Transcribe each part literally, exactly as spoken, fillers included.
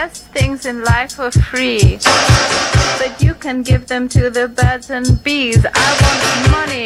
best things in life for free, but you can give them to the birds and bees. I want money.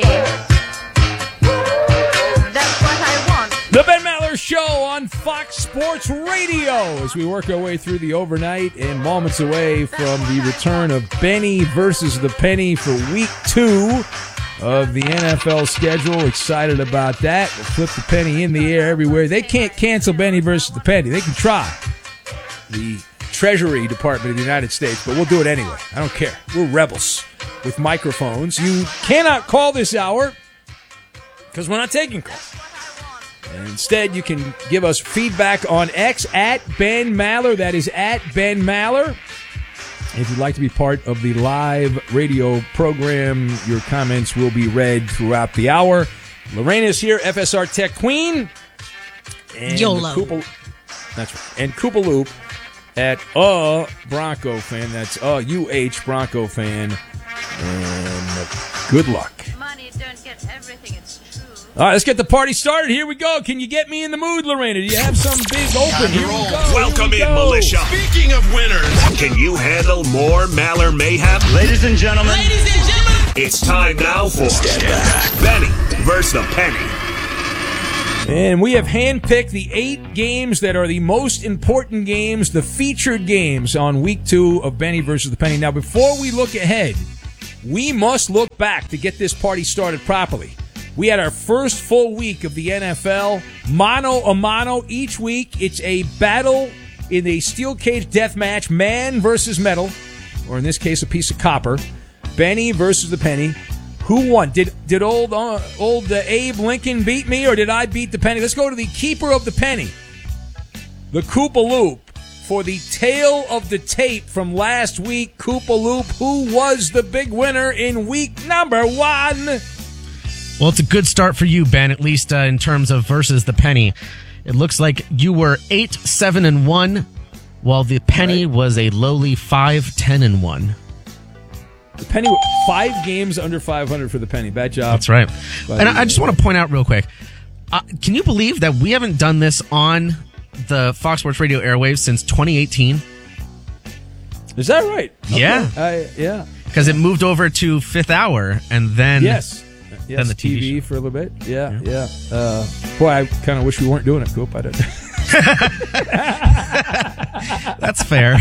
That's what I want. The Ben Maller Show on Fox Sports Radio as we work our way through the overnight and moments away from the return of Benny versus the Penny for week two of the N F L schedule. Excited about that. We'll flip the penny in the air everywhere. They can't cancel Benny versus the Penny. They can try. The Treasury Department of the United States, but we'll do it anyway. I don't care. We're rebels with microphones. You cannot call this hour because we're not taking calls. Instead, you can give us feedback on X at Ben Maller. That is at Ben Maller. If you'd like to be part of the live radio program, your comments will be read throughout the hour. Lorena is here, F S R Tech Queen. And YOLO. Koopa, that's right. And Koopa Loop at uh Bronco fan. That's uh U H Bronco fan. And good luck. Money don't get everything, it's true. All right, let's get the party started. Here we go. Can you get me in the mood, Lorena? Do you have some big open? Here we go. Welcome Here we in, go. militia. Speaking of winners, can you handle more Maller mayhem? Ladies and gentlemen. Ladies and gentlemen. It's time now for Benny versus the Penny. And we have handpicked the eight games that are the most important games, the featured games on week two of Benny versus the Penny. Now, before we look ahead, we must look back to get this party started properly. We had our first full week of the N F L, mano a mano each week. It's a battle in a steel cage death match, man versus metal, or in this case, a piece of copper. Benny versus the Penny. Who won? Did did old uh, old uh, Abe Lincoln beat me, or did I beat the Penny? Let's go to the keeper of the penny, the Koopa Loop, for the tail of the tape from last week. Koopa Loop, who was the big winner in week number one? Well, it's a good start for you, Ben, at least uh, in terms of versus the Penny. It looks like you were eight, seven, and one, while the Penny right. was a lowly five, ten, and one. The Penny, five games under five hundred for the Penny. Bad job. That's right. But, and I, I just want to point out real quick, uh, can you believe that we haven't done this on the Fox Sports Radio airwaves since twenty eighteen? Is that right? Okay. Yeah. I, yeah. Because it moved over to Fifth Hour, and then... Yes. Yes, Then the T V, T V for a little bit. Yeah, yeah. yeah. Uh, boy, I kind of wish we weren't doing it, Coop. I did. That's fair.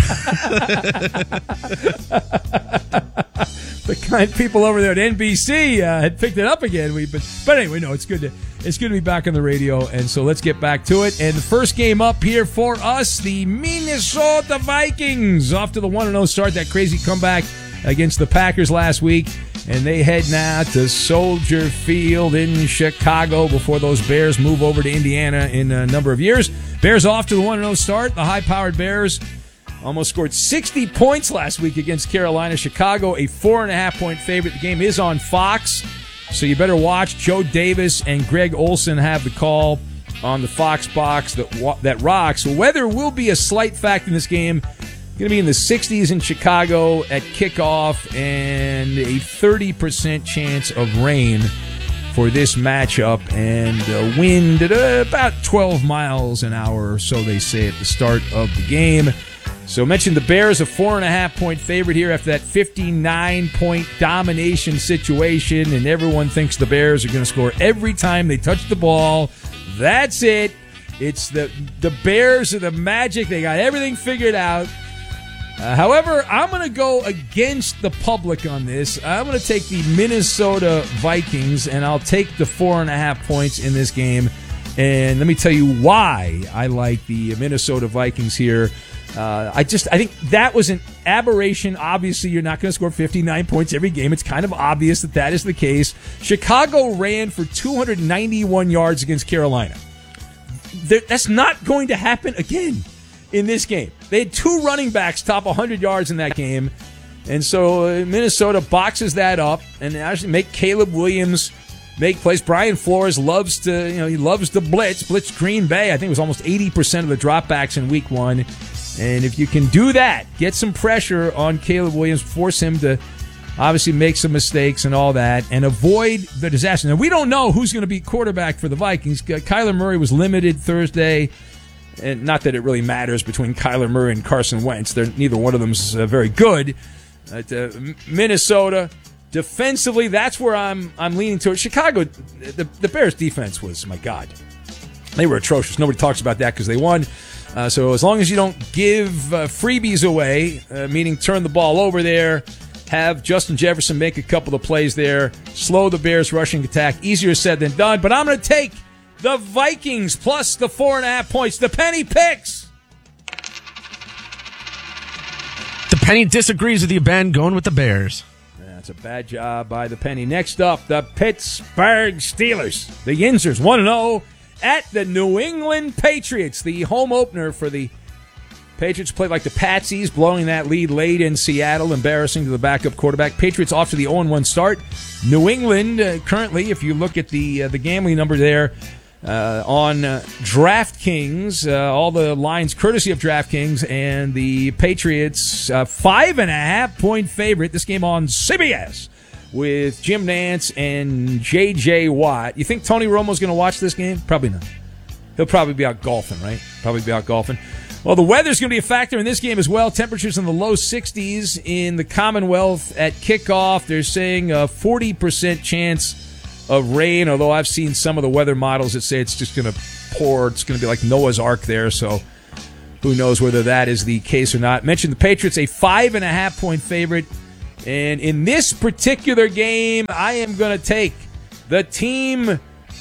The kind people over there at N B C uh, had picked it up again. We, but, but anyway, no, it's good to it's good to be back on the radio. And so let's get back to it. And the first game up here for us, the Minnesota Vikings, off to the one and oh start. That crazy comeback against the Packers last week. And they head now to Soldier Field in Chicago before those Bears move over to Indiana in a number of years. Bears off to the one and oh start. The high-powered Bears almost scored sixty points last week against Carolina. Chicago, a four and a half point favorite. The game is on Fox, so you better watch. Joe Davis and Greg Olson have the call on the Fox box that that rocks. Weather will be a slight factor in this game. Going to be in the sixties in Chicago at kickoff, and a thirty percent chance of rain for this matchup, and uh, wind at uh, about twelve miles an hour or so, they say, at the start of the game. So I mentioned the Bears, a four and a half point favorite here after that fifty-nine point domination situation, and everyone thinks the Bears are going to score every time they touch the ball. That's it. It's the the Bears are the magic. They got everything figured out. Uh, however, I'm going to go against the public on this. I'm going to take the Minnesota Vikings, and I'll take the four and a half points in this game. And let me tell you why I like the Minnesota Vikings here. Uh, I just I think that was an aberration. Obviously, you're not going to score fifty-nine points every game. It's kind of obvious that that is the case. Chicago ran for two hundred ninety-one yards against Carolina. That's not going to happen again in this game. They had two running backs top one hundred yards in that game. And so uh, Minnesota boxes that up and actually make Caleb Williams make plays. Brian Flores loves to, you know, he loves to blitz. Blitz Green Bay. I think it was almost eighty percent of the dropbacks in week one. And if you can do that, get some pressure on Caleb Williams, force him to obviously make some mistakes and all that, and avoid the disaster. Now, we don't know who's going to be quarterback for the Vikings. Kyler Murray was limited Thursday. And not that it really matters between Kyler Murray and Carson Wentz. They're, neither one of them is uh, very good. At, uh, Minnesota, defensively, that's where I'm I'm leaning towards. Chicago, the, the Bears' defense was, my God, they were atrocious. Nobody talks about that because they won. Uh, so as long as you don't give uh, freebies away, uh, meaning turn the ball over there, have Justin Jefferson make a couple of plays there, slow the Bears' rushing attack, easier said than done. But I'm going to take the Vikings plus the four and a half points. The Penny picks. The Penny disagrees with you, Ben, going with the Bears. That's a bad job by the Penny. Next up, the Pittsburgh Steelers. The Yinzers one and oh at the New England Patriots. The home opener for the Patriots played like the Patsies, blowing that lead late in Seattle, embarrassing to the backup quarterback. Patriots off to the oh and one start. New England, uh, currently, if you look at the uh, the gambling number there, Uh, on uh, DraftKings, uh, all the lines courtesy of DraftKings, and the Patriots uh, five and a half point favorite. This game on C B S with Jim Nantz and J J Watt. You think Tony Romo's going to watch this game? Probably not. He'll probably be out golfing, right? Probably be out golfing. Well, the weather's going to be a factor in this game as well. Temperatures in the low sixties in the Commonwealth at kickoff. They're saying a forty percent chance of rain, although I've seen some of the weather models that say it's just going to pour. It's going to be like Noah's Ark there, so who knows whether that is the case or not. Mentioned the Patriots, a five and a half point favorite. And in this particular game, I am going to take the team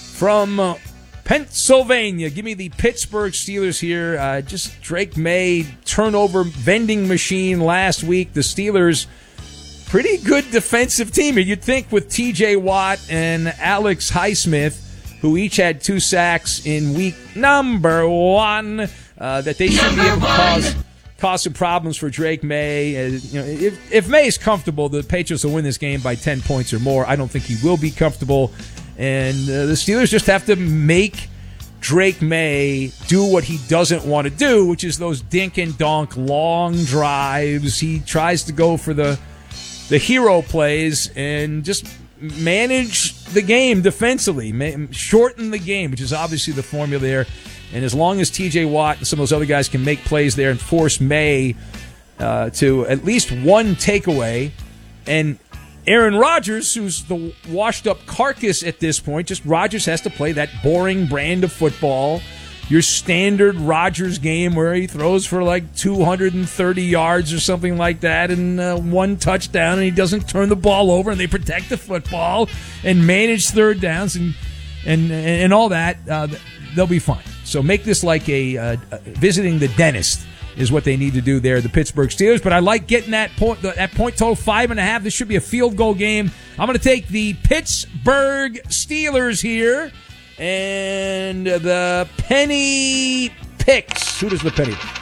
from Pennsylvania. Give me the Pittsburgh Steelers here. Uh, just Drake May, turnover vending machine last week. The Steelers, pretty good defensive team. You'd think with T J Watt and Alex Highsmith, who each had two sacks in week number one, uh, that they should be able to cause, cause some problems for Drake May. Uh, you know, if, if May is comfortable, the Patriots will win this game by ten points or more. I don't think he will be comfortable. And uh, the Steelers just have to make Drake May do what he doesn't want to do, which is those dink and donk long drives. He tries to go for the the hero plays and just manage the game defensively, shorten the game, which is obviously the formula there. And as long as T J Watt and some of those other guys can make plays there and force May uh, to at least one takeaway, and Aaron Rodgers, who's the washed-up carcass at this point, just Rodgers has to play that boring brand of football, your standard Rodgers game where he throws for like two hundred thirty yards or something like that and uh, one touchdown, and he doesn't turn the ball over, and they protect the football and manage third downs and and and all that. Uh, they'll be fine. So make this like a uh, visiting the dentist is what they need to do there, the Pittsburgh Steelers. But I like getting that point, that point total five and a half. This should be a field goal game. I'm going to take the Pittsburgh Steelers here. And the Penny picks. Who does the Penny pick?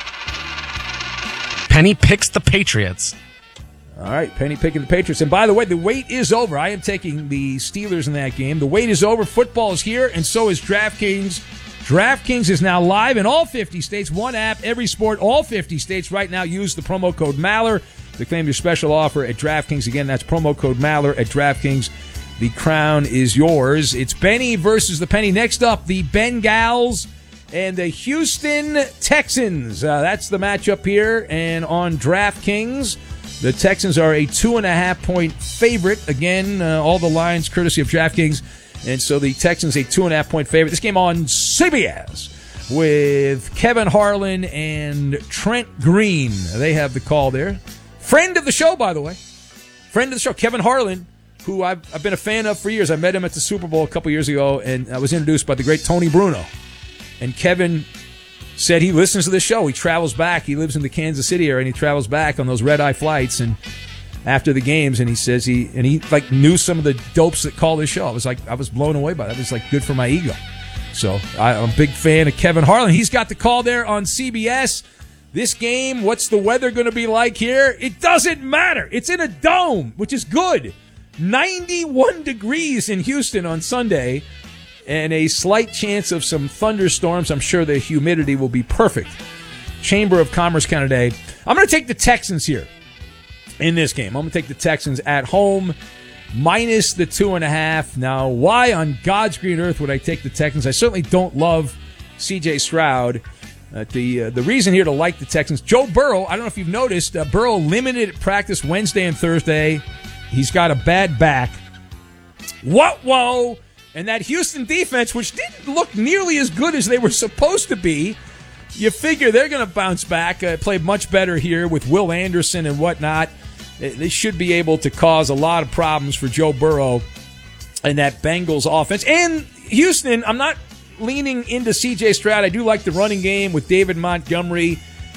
Penny picks the Patriots. All right, Penny picking the Patriots. And by the way, the wait is over. I am taking the Steelers in that game. The wait is over. Football is here, and so is DraftKings. DraftKings is now live in all fifty states. One app, every sport, all fifty states. Right now, use the promo code Maller to claim your special offer at DraftKings. Again, that's promo code Maller at DraftKings. The crown is yours. It's Benny versus the Penny. Next up, the Bengals and the Houston Texans. Uh, that's the matchup here. And on DraftKings, the Texans are a two and a half point favorite. Again, uh, all the lines courtesy of DraftKings. And so the Texans a two and a half point favorite. This game on C B S with Kevin Harlan and Trent Green. They have the call there. Friend of the show, by the way. Friend of the show, Kevin Harlan, who I've, I've been a fan of for years. I met him at the Super Bowl a couple years ago, and I was introduced by the great Tony Bruno. And Kevin said he listens to this show. He travels back. He lives in the Kansas City area, and he travels back on those red-eye flights and after the games, and he says he and he like knew some of the dopes that call this show. I was like, I was blown away by that. It was like good for my ego. So I, I'm a big fan of Kevin Harlan. He's got the call there on C B S. This game, what's the weather going to be like here? It doesn't matter. It's in a dome, which is good. ninety-one degrees in Houston on Sunday, and a slight chance of some thunderstorms. I'm sure the humidity will be perfect. Chamber of Commerce kind of day. I'm going to take the Texans here in this game. I'm going to take the Texans at home, minus the two and a half. Now, why on God's green earth would I take the Texans? I certainly don't love C J Stroud, Uh, the uh, the reason here to like the Texans, Joe Burrow, I don't know if you've noticed, uh, Burrow limited at practice Wednesday and Thursday. He's got a bad back. What, whoa! And that Houston defense, which didn't look nearly as good as they were supposed to be, you figure they're going to bounce back, uh, play much better here with Will Anderson and whatnot. They should be able to cause a lot of problems for Joe Burrow and that Bengals offense. And Houston, I'm not leaning into C J Stroud. I do like the running game with David Montgomery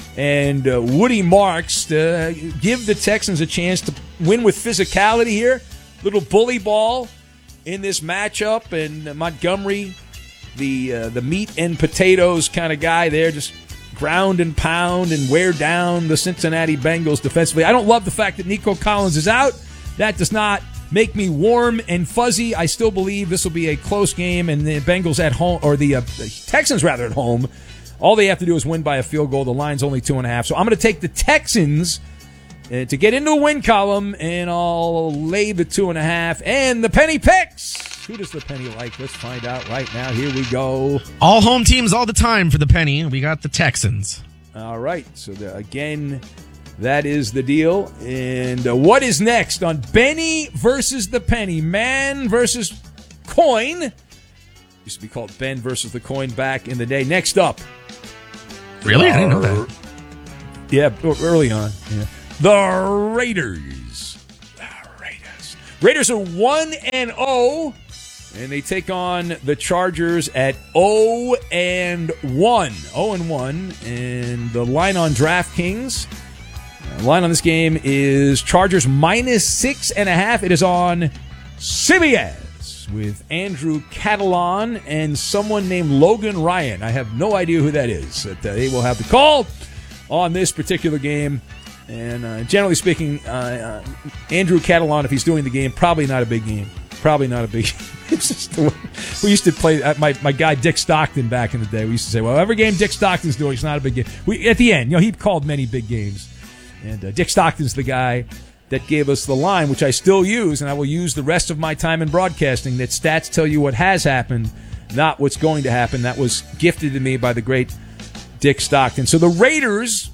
and uh, Woody Marks to give the Texans a chance to win with physicality here. Little bully ball in this matchup, and uh, Montgomery, the uh, the meat and potatoes kind of guy there, just ground and pound and wear down the Cincinnati Bengals defensively. I don't love the fact that Nico Collins is out. That does not make me warm and fuzzy. I still believe this will be a close game, and the Bengals at home, or the, uh, the Texans rather at home, all they have to do is win by a field goal. The line's only two and a half. So I'm going to take the Texans uh, to get into the win column, and I'll lay the two and a half. And the penny picks. Who does the penny like? Let's find out right now. Here we go. All home teams all the time for the penny. We got the Texans. All right. So the, again, that is the deal. And uh, what is next on Benny versus the penny? Man versus coin. Used to be called Ben versus the coin back in the day. Next up. Really? I didn't know that. Yeah, early on. Yeah. The Raiders. The Raiders. Raiders are one and oh. And they take on the Chargers at oh and one. oh and one. And the line on DraftKings, the line on this game is Chargers minus six and a half. It is on C B S with Andrew Catalan and someone named Logan Ryan. I have no idea who that is. But, uh, they will have the call on this particular game. And uh, generally speaking, uh, uh, Andrew Catalan, if he's doing the game, probably not a big game. Probably not a big game. It's just the way we used to play. Uh, my my guy Dick Stockton back in the day. We used to say, well, every game Dick Stockton's doing, it's not a big game. We at the end, you know, he called many big games, and uh, Dick Stockton's the guy that gave us the line, which I still use, and I will use the rest of my time in broadcasting. That stats tell you what has happened, not what's going to happen. That was gifted to me by the great Dick Stockton. So the Raiders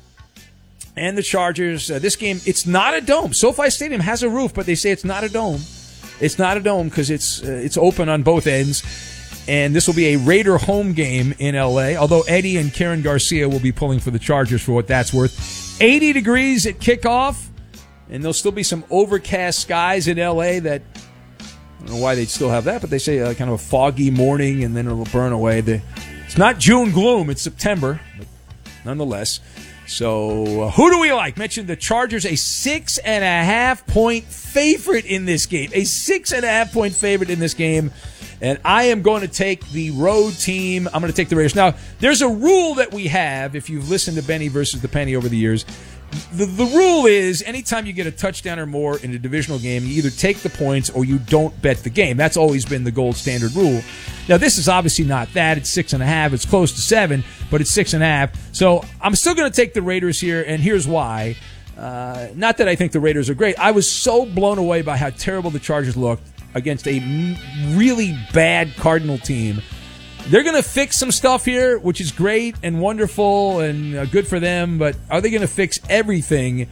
and the Chargers. Uh, this game, it's not a dome. SoFi Stadium has a roof, but they say it's not a dome. It's not a dome because it's uh, it's open on both ends, and this will be a Raider home game in L A, although Eddie and Karen Garcia will be pulling for the Chargers for what that's worth. eighty degrees at kickoff, and there'll still be some overcast skies in L A that, I don't know why they'd still have that, but they say uh, kind of a foggy morning, and then it'll burn away. The, it's not June gloom, it's September, but nonetheless. So, uh, who do we like? Mentioned the Chargers, a six and a half point favorite in this game. A six and a half point favorite in this game. And I am going to take the road team. I'm going to take the Raiders. Now, there's a rule that we have, if you've listened to Benny versus the Penny over the years. The, the rule is anytime you get a touchdown or more in a divisional game, you either take the points or you don't bet the game. That's always been the gold standard rule. Now, this is obviously not that. It's six and a half. It's close to seven, but it's six and a half. So I'm still going to take the Raiders here, and here's why. Uh, not that I think the Raiders are great. I was so blown away by how terrible the Chargers looked against a m- really bad Cardinal team. They're going to fix some stuff here, which is great and wonderful and uh, good for them, but are they going to fix everything?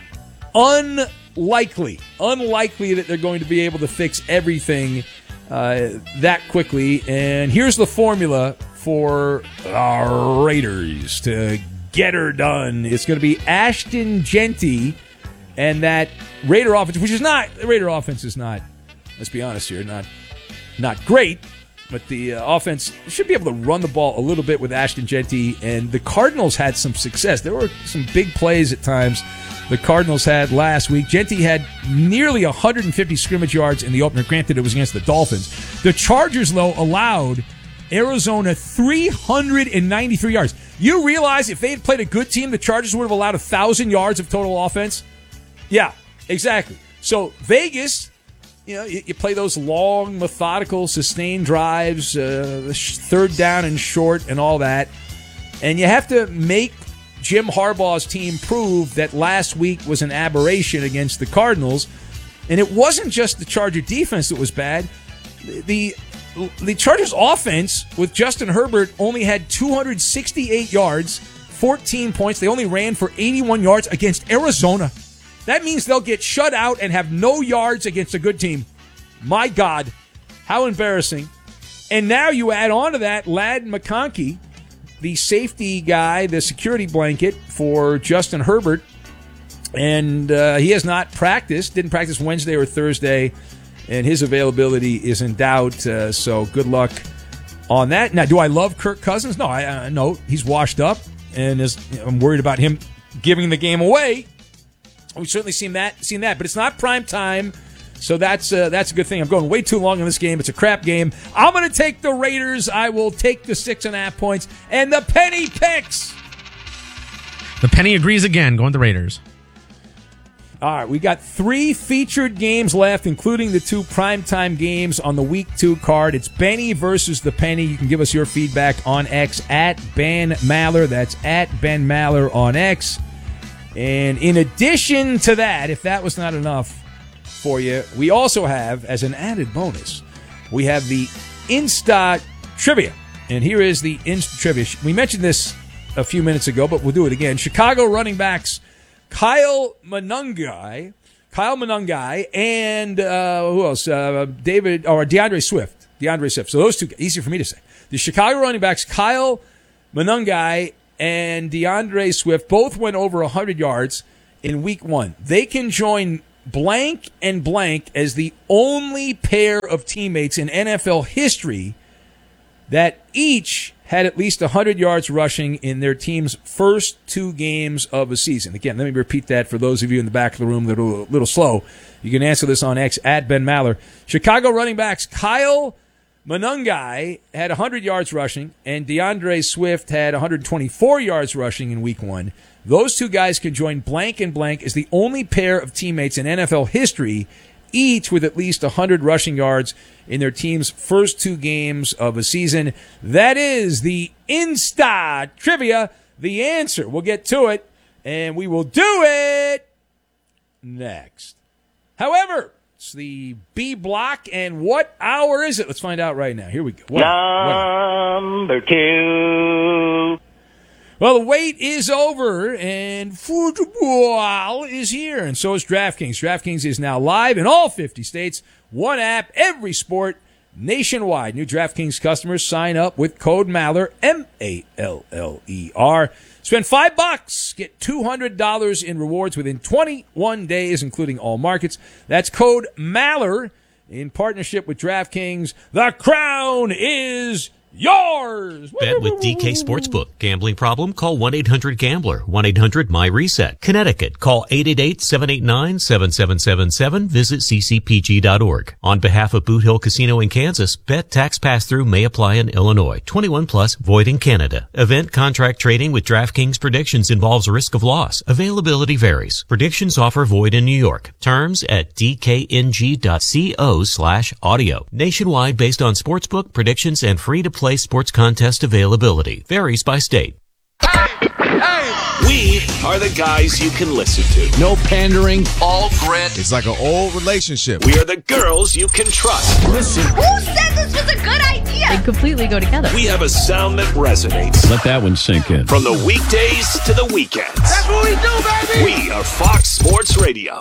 Unlikely. Unlikely that they're going to be able to fix everything uh, that quickly. And here's the formula for our Raiders to get her done. It's going to be Ashton Genty and that Raider offense, which is not, the Raider offense is not, let's be honest here, not not great. But the uh, offense should be able to run the ball a little bit with Ashton Genty, and the Cardinals had some success. There were some big plays at times the Cardinals had last week. Genty had nearly one hundred fifty scrimmage yards in the opener. Granted, it was against the Dolphins. The Chargers, though, allowed Arizona three hundred ninety-three yards. You realize if they had played a good team, the Chargers would have allowed one thousand yards of total offense? Yeah, exactly. So Vegas... You know, you, you play those long, methodical, sustained drives, uh, third down and short and all that. And you have to make Jim Harbaugh's team prove that last week was an aberration against the Cardinals. And it wasn't just the Charger defense that was bad. The the Chargers offense with Justin Herbert only had two hundred sixty-eight yards, fourteen points. They only ran for eighty-one yards against Arizona. That means they'll get shut out and have no yards against a good team. My God, how embarrassing. And now you add on to that Ladd McConkey, the safety guy, the security blanket for Justin Herbert. And uh, he has not practiced, didn't practice Wednesday or Thursday, and his availability is in doubt. Uh, so good luck on that. Now, do I love Kirk Cousins? No, I uh, no, he's washed up, and is, you know, I'm worried about him giving the game away. We've certainly seen that, seen that, but it's not prime time, so that's uh, that's a good thing. I'm going way too long in this game. It's a crap game. I'm going to take the Raiders. I will take the six and a half points, and the penny picks. The penny agrees again, going the Raiders. All right, we got three featured games left, including the two primetime games on the week two card. It's Benny versus the Penny. You can give us your feedback on X at Ben Maller. That's at Ben Maller on X. And in addition to that, if that was not enough for you, we also have, as an added bonus, we have the Insta Trivia. And here is the Insta Trivia. We mentioned this a few minutes ago, but we'll do it again. Chicago running backs Kyle Monangai, Kyle Monangai, and uh, who else? Uh, David or DeAndre Swift. DeAndre Swift. So those two, easier for me to say. The Chicago running backs Kyle Monangai and DeAndre Swift both went over one hundred yards in week one. They can join blank and blank as the only pair of teammates in N F L history that each had at least one hundred yards rushing in their team's first two games of a season. Again, let me repeat that for those of you in the back of the room that are a little slow. You can answer this on X at Ben Maller. Chicago running backs Kyle Monangai had one hundred yards rushing, and DeAndre Swift had one hundred twenty-four yards rushing in week one. Those two guys can join blank and blank as the only pair of teammates in N F L history, each with at least one hundred rushing yards in their team's first two games of a season. That is the Insta Trivia, the answer. We'll get to it, and we will do it next. However, it's the B block, and what hour is it? Let's find out right now. Here we go. What, Number what? two. Well, the wait is over, and football is here, and so is DraftKings. DraftKings is now live in all fifty states. One app, every sport, nationwide. New DraftKings customers sign up with code Maller, M A L L E R. Spend five bucks, get two hundred dollars in rewards within twenty-one days, including all markets. That's code Maller in partnership with DraftKings. The crown is yours. Bet with D K Sportsbook. Gambling problem? Call one eight hundred gambler. one eight hundred my reset. Connecticut. Call eight eight eight, seven eight nine, seven seven seven seven. Visit c c p g dot org. On behalf of Boot Hill Casino in Kansas, bet tax pass-through may apply in Illinois. twenty-one plus, void in Canada. Event contract trading with DraftKings Predictions involves risk of loss. Availability varies. Predictions offer void in New York. Terms at d k n g dot co slash audio. Nationwide based on sportsbook, predictions, and free-to-play sports contest availability. Varies by state. We are the guys you can listen to. No pandering. All grit. It's like an old relationship. We are the girls you can trust. Listen. Who said this was a good idea? They completely go together. We have a sound that resonates. Let that one sink in. From the weekdays to the weekends. That's what we do, baby. We are Fox Sports Radio.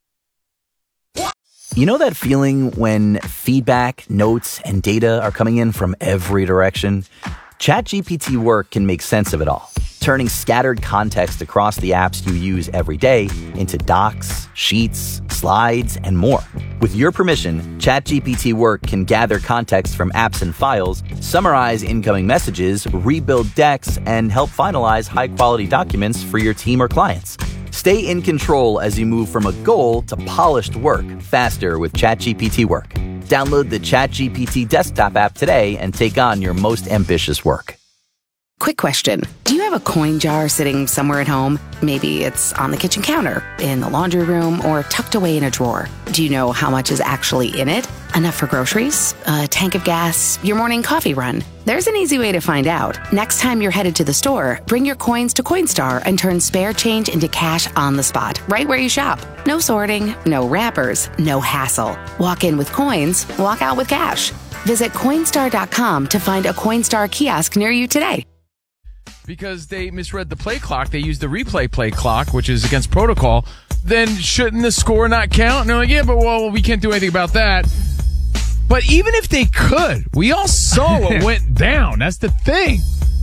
You know that feeling when feedback, notes, and data are coming in from every direction? ChatGPT Work can make sense of it all, turning scattered context across the apps you use every day into docs, sheets, slides, and more. With your permission, ChatGPT Work can gather context from apps and files, summarize incoming messages, rebuild decks, and help finalize high-quality documents for your team or clients. Stay in control as you move from a goal to polished work faster with ChatGPT Work. Download the ChatGPT desktop app today and take on your most ambitious work. Quick question. Do you have a coin jar sitting somewhere at home? Maybe it's on the kitchen counter, in the laundry room, or tucked away in a drawer. Do you know how much is actually in it? Enough for groceries? A tank of gas? Your morning coffee run? There's an easy way to find out. Next time you're headed to the store, bring your coins to Coinstar and turn spare change into cash on the spot, right where you shop. No sorting, no wrappers, no hassle. Walk in with coins, walk out with cash. Visit Coinstar dot com to find a Coinstar kiosk near you today. Because they misread the play clock, they used the replay play clock, which is against protocol. Then shouldn't the score not count? And they're like, yeah, but well, we can't do anything about that. But even if they could, we all saw what went down. That's the thing.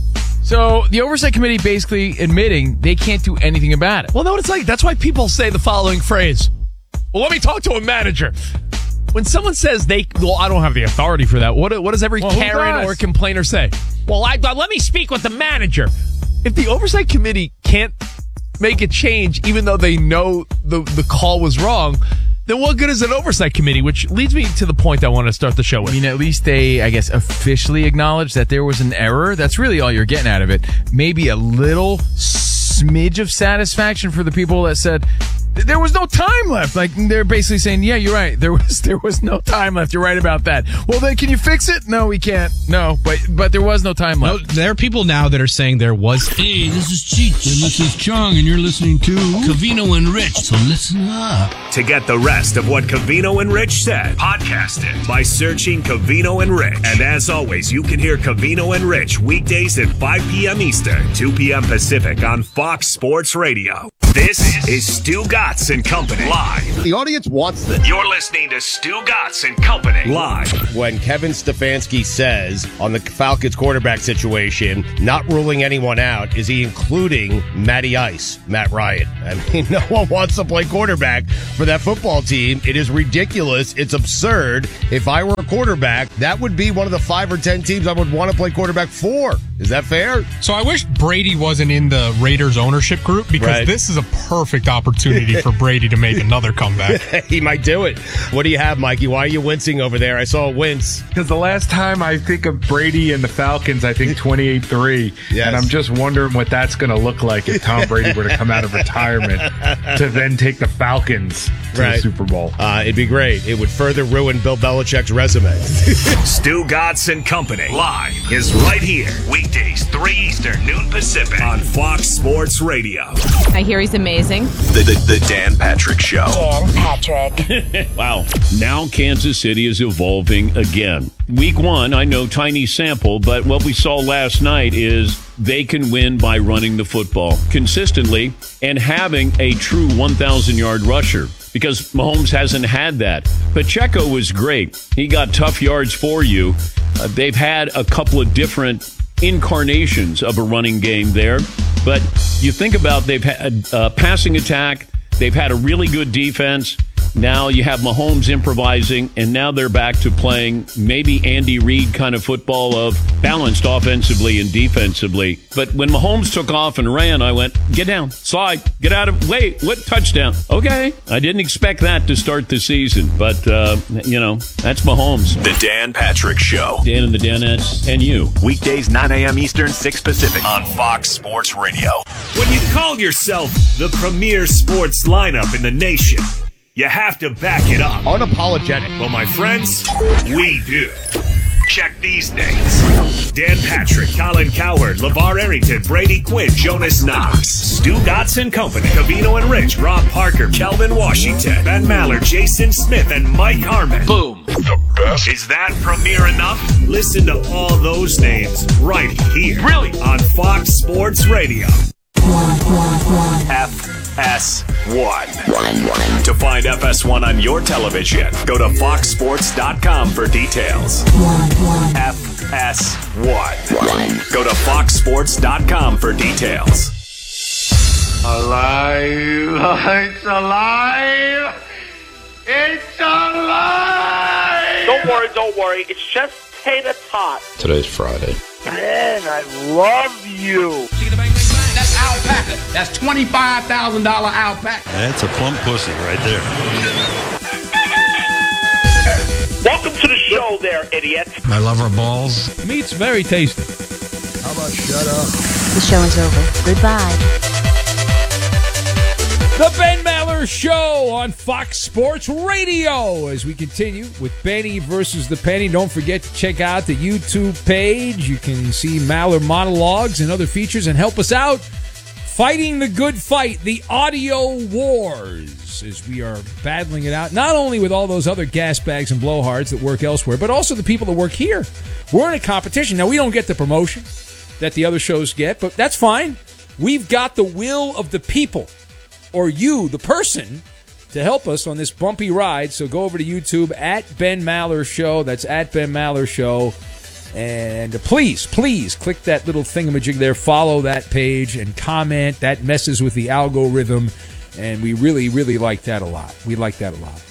So the oversight committee basically admitting they can't do anything about it. Well, no, it's like that's why people say the following phrase. Well, let me talk to a manager. When someone says they, well, I don't have the authority for that. What, what does every Well, who Karen does? or complainer say? Well, I, let me speak with the manager. If the oversight committee can't make a change, even though they know the, the call was wrong, then what good is an oversight committee? Which leads me to the point I want to start the show with. I mean, at least they, I guess, officially acknowledged that there was an error. That's really all you're getting out of it. Maybe a little smidge of satisfaction for the people that said there was no time left. Like, they're basically saying, yeah, you're right. There was there was no time left. You're right about that. Well, then, can you fix it? No, we can't. No, but but there was no time No, left. there are people now that are saying there was. Hey, this is Cheech. And this is Chung, and you're listening to Covino and Rich. So listen up. To get the rest of what Covino and Rich said, podcast it by searching Covino and Rich. And as always, you can hear Covino and Rich weekdays at five p.m. Eastern, two p.m. Pacific on Fox Sports Radio. This is Stu Gatz and Company live. The audience wants this. You're listening to Stu Gatz and Company live. When Kevin Stefanski says on the Falcons quarterback situation, not ruling anyone out, is he including Matty Ice, Matt Ryan? I mean, no one wants to play quarterback for that football team. It is ridiculous. It's absurd. If I were a quarterback, that would be one of the five or ten teams I would want to play quarterback for. Is that fair? So I wish Brady wasn't in the Raiders ownership group because Right. this is a perfect opportunity for Brady to make another comeback. He might do it. What do you have, Mikey? Why are you wincing over there? I saw a wince. Because the last time I think of Brady and the Falcons, I think twenty-eight three. Yes. And I'm just wondering what that's going to look like if Tom Brady were to come out of retirement to then take the Falcons to Right. the Super Bowl. Uh, it'd be great. It would further ruin Bill Belichick's resume. Stu Gatz and Company live is right here. Weekdays, three Eastern, noon Pacific on Fox Sports Radio. I hear he's amazing. The, the, the Dan Patrick Show. Dan Patrick. Wow. Now Kansas City is evolving again. Week one, I know tiny sample, but what we saw last night is they can win by running the football consistently and having a true one thousand yard rusher because Mahomes hasn't had that. Pacheco was great. He got tough yards for you. Uh, they've had a couple of different incarnations of a running game there. But you think about they've had a passing attack. They've had a really good defense. Now you have Mahomes improvising, and now they're back to playing maybe Andy Reid kind of football of balanced offensively and defensively. But when Mahomes took off and ran, I went, get down, slide, get out of, wait, what touchdown? Okay. I didn't expect that to start the season, but, uh, you know, that's Mahomes. The Dan Patrick Show. Dan and the Danettes and you. Weekdays, nine a.m. Eastern, six Pacific on Fox Sports Radio. When you call yourself the premier sports lineup in the nation, you have to back it up. Unapologetic. Well, my friends, we do. Check these names. Dan Patrick, Colin Cowherd, LeVar Arrington, Brady Quinn, Jonas Knox, Stu Gatz and Company, Covino and Rich, Rob Parker, Kelvin Washington, Ben Maller, Jason Smith, and Mike Harmon. Boom. The best. Is that premier enough? Listen to all those names right here. Really? On Fox Sports Radio. F S one. To find F S one on your television, go to fox sports dot com for details. F S one. Go to fox sports dot com for details. Alive! It's alive! It's alive! Don't worry, don't worry. It's just tater tot. Today's Friday. Man, I love you. That's alpaca. That's twenty-five thousand dollars alpaca. That's a plump pussy right there. Welcome to the show there, idiot. I love her balls. Meat's very tasty. How about shut up? The show is over. Goodbye. The Ben Maller Show on Fox Sports Radio. As we continue with Benny versus the Penny, don't forget to check out the YouTube page. You can see Maller monologues and other features and help us out. fighting the good fight, the audio wars, as we are battling it out, not only with all those other gas bags and blowhards that work elsewhere, but also the people that work here. We're in a competition. Now, we don't get the promotion that the other shows get, but that's fine. We've got the will of the people, or you, the person, to help us on this bumpy ride. So go over to YouTube at Ben Maller Show. That's at Ben Maller Show. And please, please click that little thingamajig there. Follow that page and comment. That messes with the algorithm. And we really, really like that a lot. We like that a lot.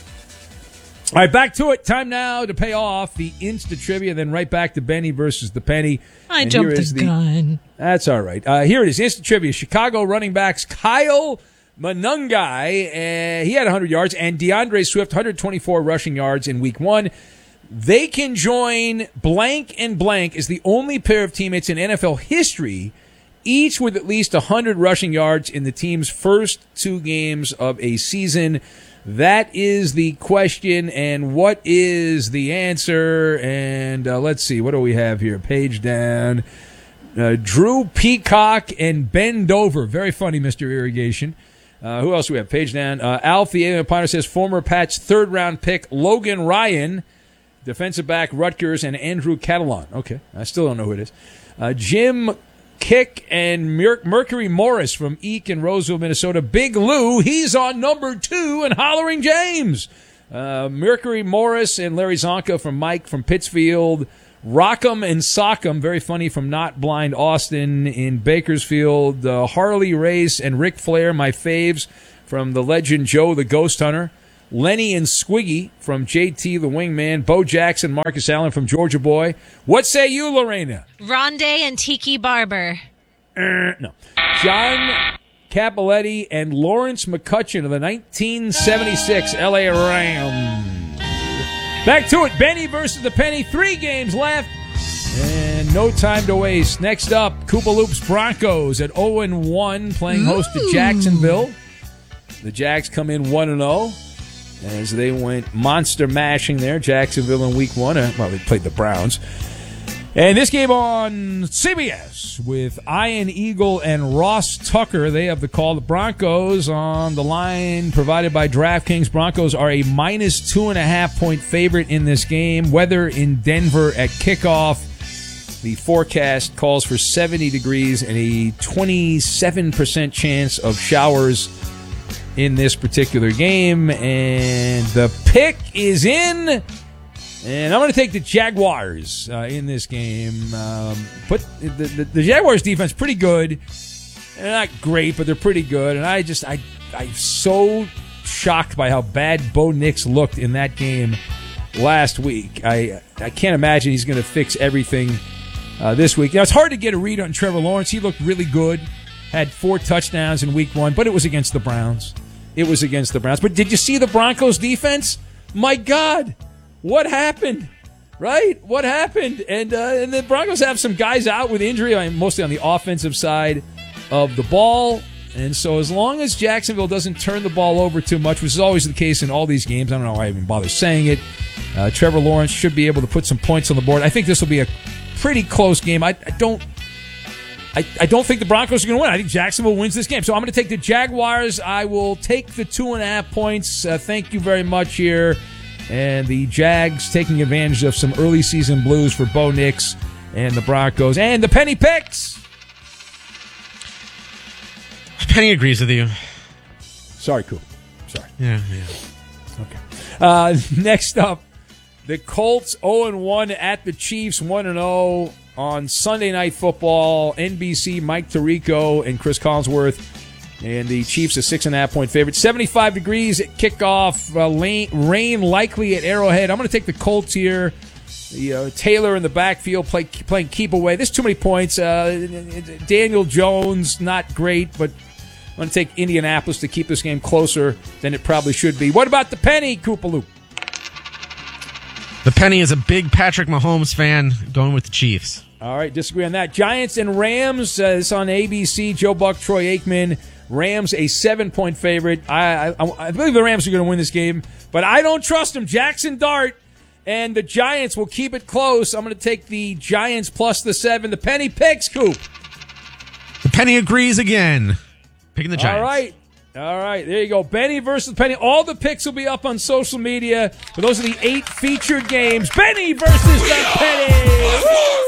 All right, back to it. Time now to pay off the Insta Trivia. Then right back to Benny versus the Penny. I And jumped here the, is gun. That's all right. Uh, here it is. Insta Trivia. Chicago running backs Kyle Monangai. Uh, he had one hundred yards. And DeAndre Swift, one hundred twenty-four rushing yards in week one. They can join blank and blank as the only pair of teammates in N F L history, each with at least one hundred rushing yards in the team's first two games of a season. That is the question, and what is the answer? And uh, let's see, what do we have here? Page down. Uh, Drew Peacock and Ben Dover. Very funny, Mister Irrigation. Uh, who else do we have? Page down. Uh, Alf, the Alien Pioneer, says former Pats third-round pick Logan Ryan, defensive back Rutgers, and Andrew Catalan. Okay, I still don't know who it is. Uh, Jim Kick and Mer- Mercury Morris from Eek in Roseville, Minnesota. Big Lou, he's on number two and Hollering James. Uh, Mercury Morris and Larry Zonka from Mike from Pittsfield. Rock'em and Sock'em, very funny, from Not Blind Austin in Bakersfield. Uh, Harley Race and Ric Flair, my faves, from the legend Joe the Ghost Hunter. Lenny and Squiggy from J T the Wingman. Bo Jackson, Marcus Allen from Georgia Boy. What say you, Lorena? Rondé and Tiki Barber. Uh, no. John Capoletti and Lawrence McCutcheon of the nineteen seventy-six L A Rams. Back to it. Benny versus the Penny. Three games left. And no time to waste. Next up, Koopa Loops Broncos at oh and one, playing host to Jacksonville. The Jags come in one and oh. As they went monster mashing there, Jacksonville in week one. Uh, well, they played the Browns. And this game on C B S with Ian Eagle and Ross Tucker. They have the call. The Broncos on the line provided by DraftKings. Broncos are a minus two and a half point favorite in this game. Weather in Denver at kickoff. The forecast calls for seventy degrees and a twenty-seven percent chance of showers in this particular game. And the pick is in, and I'm going to take the Jaguars uh, in this game. Um, but the, the, the Jaguars defense pretty good. They're not great, but they're pretty good. And I just I I'm so shocked by how bad Bo Nix looked in that game last week. I I can't imagine he's going to fix everything uh, this week. Now, it's hard to get a read on Trevor Lawrence. He looked really good. Had four touchdowns in week one, but it was against the Browns. It was against the Browns. But did you see the Broncos defense? My God, what happened? Right? What happened? And, uh, and the Broncos have some guys out with injury, I mean, mostly on the offensive side of the ball. And so as long as Jacksonville doesn't turn the ball over too much, which is always the case in all these games, I don't know why I even bother saying it, uh, Trevor Lawrence should be able to put some points on the board. I think this will be a pretty close game. I, I don't I, I don't think the Broncos are going to win. I think Jacksonville wins this game. So I'm going to take the Jaguars. I will take the two and a half points. Uh, thank you very much here. And the Jags taking advantage of some early season blues for Bo Nix and the Broncos. And the Penny picks. Penny agrees with you. Sorry, Coop. Sorry. Yeah, yeah. Okay. Uh, next up, the Colts oh and one at the Chiefs one and oh on Sunday Night Football. N B C, Mike Tirico and Chris Collinsworth. And the Chiefs a six and a half point favorite. seventy-five degrees at kickoff. Uh, rain, rain likely at Arrowhead. I'm going to take the Colts here. The, uh, Taylor in the backfield play, playing keep away. There's too many points. Uh, Daniel Jones, not great, but I'm going to take Indianapolis to keep this game closer than it probably should be. What about the Penny, Koopaloop? The Penny is a big Patrick Mahomes fan, going with the Chiefs. All right, disagree on that. Giants and Rams. Uh, it's on A B C. Joe Buck, Troy Aikman. Rams a seven-point favorite. I, I, I believe the Rams are going to win this game, but I don't trust them. Jackson Dart and the Giants will keep it close. I'm going to take the Giants plus the seven. The Penny picks, Coop. The Penny agrees again. Picking the Giants. All right. All right. There you go. Benny versus Penny. All the picks will be up on social media. But those are the eight featured games. Benny versus the Penny. Woo!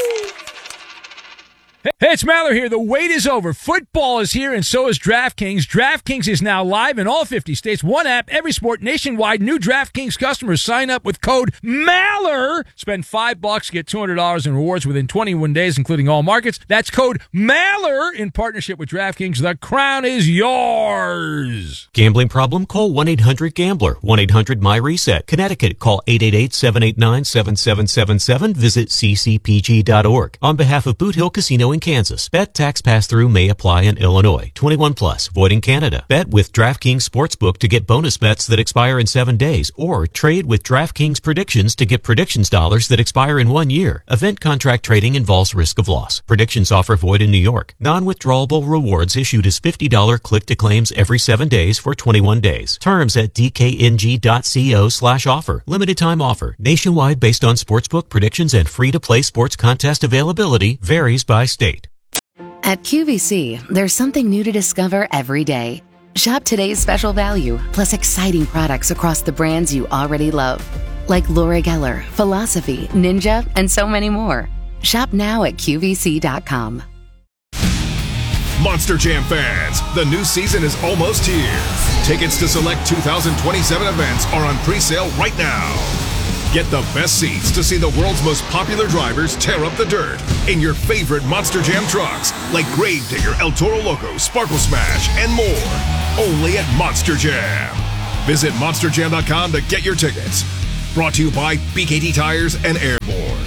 Hey, it's Maller here. The wait is over. Football is here, and so is DraftKings. DraftKings is now live in all fifty states. One app, every sport, nationwide. New DraftKings customers sign up with code MALLER. Spend five bucks, get two hundred dollars in rewards within twenty-one days, including all markets. That's code MALLER in partnership with DraftKings. The crown is yours. Gambling problem? Call one eight hundred gambler. one eight hundred my reset. Connecticut, call eight eight eight, seven eight nine, seven seven seven seven. Visit c c p g dot org. On behalf of Boot Hill Casino in Kansas. Bet tax pass-through may apply in Illinois. twenty-one plus. Void in Canada. Bet with DraftKings Sportsbook to get bonus bets that expire in seven days. Or trade with DraftKings Predictions to get predictions dollars that expire in one year. Event contract trading involves risk of loss. Predictions offer void in New York. Non-withdrawable rewards issued as fifty dollars click-to-claims every seven days for twenty-one days. Terms at d k n g dot co slash offer. Limited time offer. Nationwide based on sportsbook predictions and free-to-play sports contest availability. Varies by state. At Q V C, there's something new to discover every day. Shop today's special value, plus exciting products across the brands you already love. Like Laura Geller, Philosophy, Ninja, and so many more. Shop now at Q V C dot com. Monster Jam fans, the new season is almost here. Tickets to select two thousand twenty-seven events are on pre-sale right now. Get the best seats to see the world's most popular drivers tear up the dirt in your favorite Monster Jam trucks, like Gravedigger, El Toro Loco, Sparkle Smash, and more. Only at Monster Jam. Visit monster jam dot com to get your tickets. Brought to you by B K T Tires and Airborne.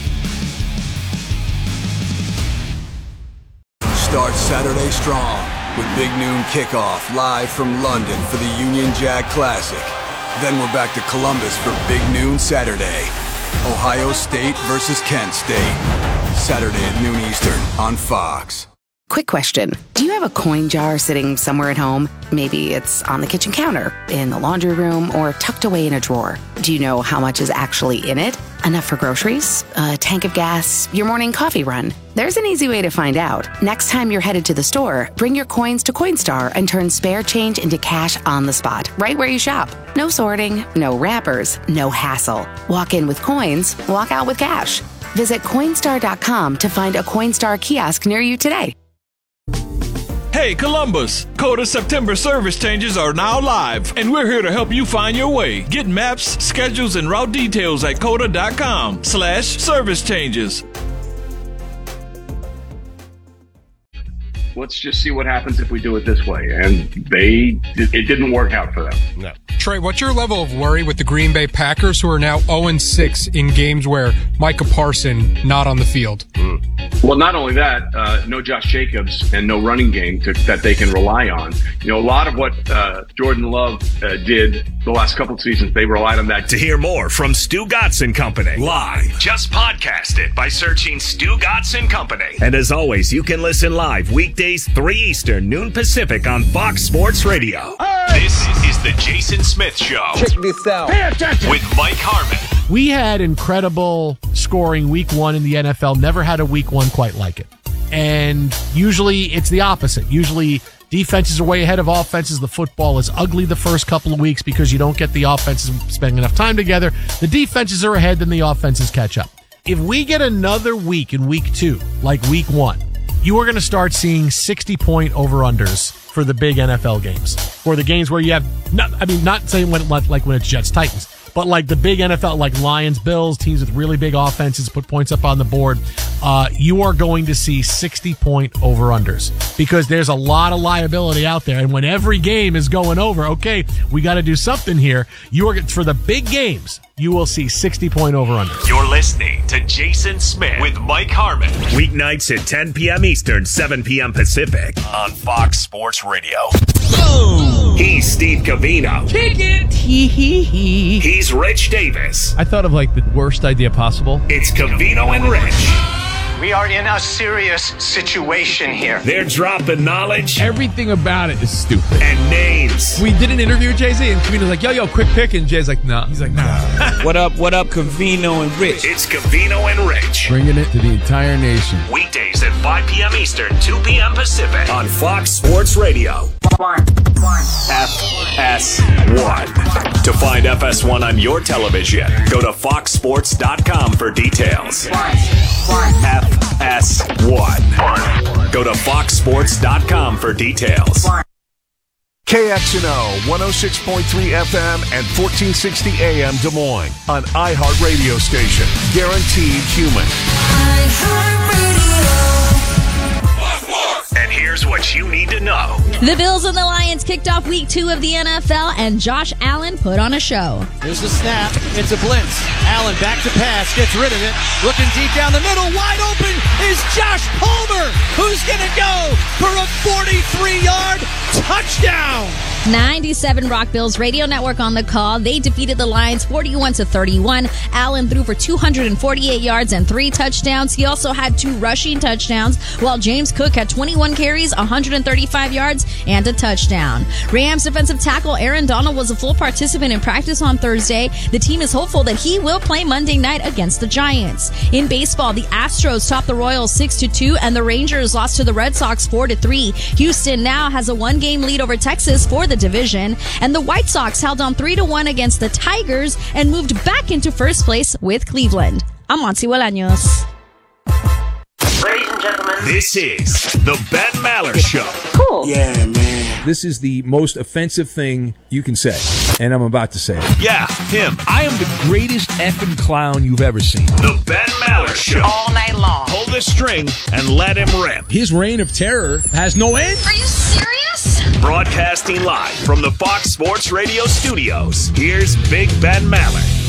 Start Saturday strong with Big Noon Kickoff live from London for the Union Jack Classic. Then we're back to Columbus for Big Noon Saturday. Ohio State versus Kent State. Saturday at noon Eastern on Fox. Quick question. Do you have a coin jar sitting somewhere at home? Maybe it's on the kitchen counter, in the laundry room, or tucked away in a drawer. Do you know how much is actually in it? Enough for groceries? A tank of gas? Your morning coffee run? There's an easy way to find out. Next time you're headed to the store, bring your coins to Coinstar and turn spare change into cash on the spot, right where you shop. No sorting, no wrappers, no hassle. Walk in with coins, walk out with cash. Visit Coinstar dot com to find a Coinstar kiosk near you today. Hey Columbus, Coda September service changes are now live, and we're here to help you find your way. Get maps, schedules, and route details at coda dot com slash service changes. Let's just see what happens if we do it this way. And they, it didn't work out for them. No. Trey, what's your level of worry with the Green Bay Packers, who are now oh and six in games where Micah Parson not on the field? Mm. Well, not only that, uh, no Josh Jacobs and no running game to, that they can rely on. You know, a lot of what uh, Jordan Love uh, did the last couple of seasons, they relied on that. To hear more from Stu Gotts Company live, just podcast it by searching Stu Gotts Company. And as always, you can listen live weekdays three Eastern, noon Pacific on Fox Sports Radio. Hey! This is the Jason Smith Show. Check this out. Pay attention. With Mike Harmon. We had incredible scoring week one in the N F L. Never had a week one quite like it. And usually it's the opposite. Usually defenses are way ahead of offenses. The football is ugly the first couple of weeks because you don't get the offenses spending enough time together. The defenses are ahead, then the offenses catch up. If we get another week in week two, like week one, you are going to start seeing sixty-point over-unders for the big N F L games. For the games where you have, not, I mean, not saying when, like when it's Jets-Titans, but like the big N F L, like Lions, Bills, teams with really big offenses, put points up on the board, uh, you are going to see sixty-point over-unders because there's a lot of liability out there. And when every game is going over, okay, we got to do something here. You are, for the big games, you will see sixty-point over-unders. You're listening to Jason Smith with Mike Harmon. Weeknights at ten p.m. Eastern, seven p.m. Pacific on Fox Sports Radio. Boom! He's Steve Covino. Kick it! Hee hee hee. He's Rich Davis. I thought of like the worst idea possible. It's Covino and Rich. We are in a serious situation here. They're dropping knowledge. Everything about it is stupid. And names. We did an interview with Jay-Z, and Cavino's like, yo, yo, quick pick. And Jay's like, no. Nah. He's like, nah. What up, what up, Cavino and Rich? It's Cavino and Rich. Bringing it to the entire nation. Weekdays at five p.m. Eastern, two p.m. Pacific on Fox Sports Radio. One. F S one. To find F S one on your television, go to fox sports dot com for details. F S one. Go to fox sports dot com for details. K X N O one oh six point three F M and fourteen sixty A M Des Moines, an iHeart radio station. Guaranteed human. And here's what you need to know. The Bills and the Lions kicked off week two of the N F L, and Josh Allen put on a show. There's the snap. It's a blitz. Allen back to pass. Gets rid of it. Looking deep down the middle. Wide open is Josh Palmer, who's going to go for a forty-three-yard touchdown. ninety-seven Rock Bills Radio Network on the call. They defeated the Lions forty-one to thirty-one. Allen threw for two hundred forty-eight yards and three touchdowns. He also had two rushing touchdowns, while James Cook had twenty-one carries, one hundred thirty-five yards, and a touchdown. Rams defensive tackle Aaron Donald was a full participant in practice on Thursday. The team is hopeful that he will play Monday night against the Giants. In baseball, the Astros topped the Royals six to two, and the Rangers lost to the Red Sox four to three. Houston now has a one-game lead over Texas for the division, and the White Sox held on three to one against the Tigers and moved back into first place with Cleveland. I'm Monty Bolaños. Ladies and gentlemen, this is the Ben Maller Show. Cool. Yeah, man. This is the most offensive thing you can say, and I'm about to say it. Yeah, him. I am the greatest effing clown you've ever seen. The Ben Maller Show. All night long. Pull the string and let him rip. His reign of terror has no end. Are you serious? Broadcasting live from the Fox Sports Radio studios, here's Big Ben Maller.